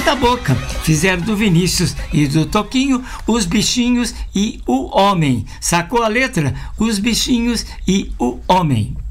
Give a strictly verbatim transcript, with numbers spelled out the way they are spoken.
da Boca. Fizeram do Vinícius e do Toquinho Os Bichinhos e o Homem. Sacou a letra? Os Bichinhos e o Homem.